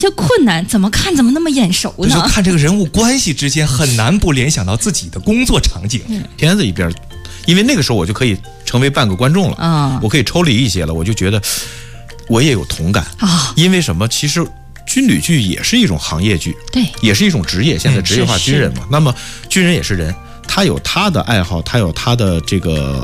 这困难怎么看怎么那么眼熟呢？ 就是看这个人物关系之间，很难不联想到自己的工作场景。 片子一边，因为那个时候我就可以成为半个观众了我可以抽离一些了，我就觉得我也有同感因为什么？其实军旅剧也是一种行业剧， 对， 也是一种职业，现在职业化军人嘛。那么军人也是人，他有他的爱好，他有他的这个